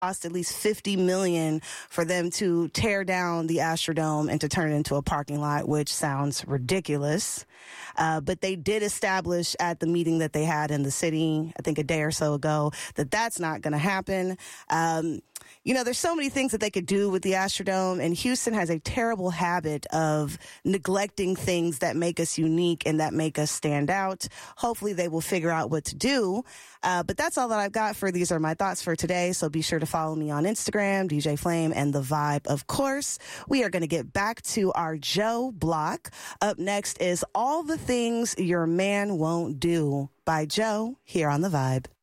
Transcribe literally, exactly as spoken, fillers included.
cost at least fifty million dollars for them to tear down the Astrodome and to turn it into a parking lot, which sounds ridiculous. Uh, but they did establish at the meeting that they had in the city, I think a day or so ago, that that's not going to happen. Um, you know, there's so many things that they could do with the Astrodome, and Houston has a terrible habit of neglecting things that make us unique and that make us stand out. Hopefully they will figure out what to do. Uh, but that's all that I've got for These Are My Thoughts for today. So be sure to follow me on Instagram, D J Flame and The Vibe, of course. We are going to get back to our Joe block. Up next is All the Things Your Man Won't Do by Joe here on The Vibe.